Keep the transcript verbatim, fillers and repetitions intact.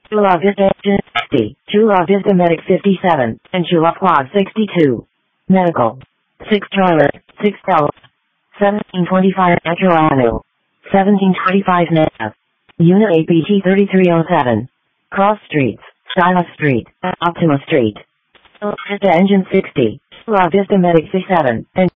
Chula Vista Engine sixty, Chula Vista Medic fifty-seven, and Chula Quad sixty-two. Medical. six Charlotte, six L. seventeen twenty-five Metro Avenue. seventeen twenty-five N A V. Unit A P T thirty-three oh seven. Cross Streets, Stila Street, Optima Street. Chula Vista Engine sixty, Chula Vista Medic fifty-seven, and